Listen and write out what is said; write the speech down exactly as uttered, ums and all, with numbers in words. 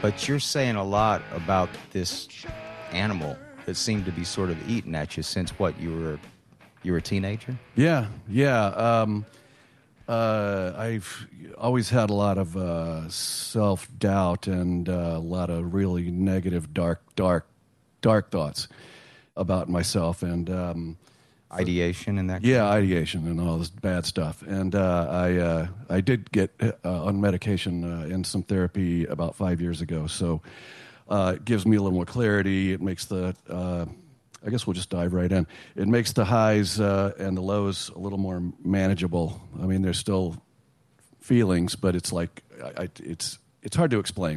But you're saying a lot about this animal that seemed to be sort of eating at you since what, you were you were a teenager? Yeah, yeah. Um, uh, I've always had a lot of uh, self-doubt and uh, a lot of really negative, dark, dark, dark thoughts about myself. And um, ideation and that? Yeah, ideation and all this bad stuff. And uh, I uh, I did get uh, on medication uh, in some therapy about five years ago. So uh, it gives me a little more clarity. It makes the... Uh, I guess we'll just dive right in. It makes the highs uh, and the lows a little more manageable. I mean, there's still feelings, but it's like I, I, it's it's hard to explain.